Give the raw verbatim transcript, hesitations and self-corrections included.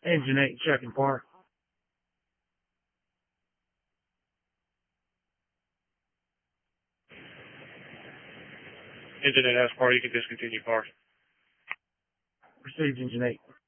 Engine eight, checking park. Engine eight has par, you can discontinue par. Received, engine eight.